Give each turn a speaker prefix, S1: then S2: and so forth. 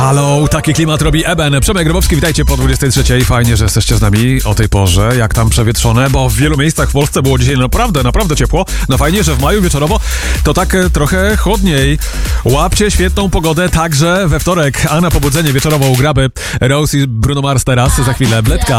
S1: Halo, taki klimat robi Eben. Przemek Grabowski, witajcie po 23. Fajnie, że jesteście z nami o tej porze. Jak tam przewietrzone, bo w wielu miejscach w Polsce było dzisiaj naprawdę ciepło. No fajnie, że w maju wieczorowo to tak trochę chłodniej. Łapcie świetną pogodę także we wtorek. A na pobudzenie wieczorowo u Graby Rose i Bruno Mars teraz. Za chwilę Bledka.